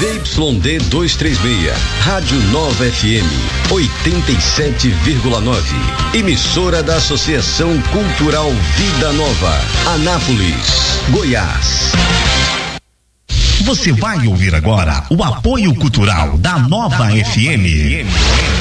ZYD 236, Rádio Nova FM 87,9. Emissora da Associação Cultural Vida Nova, Anápolis, Goiás. Você vai ouvir agora o apoio cultural da Nova FM.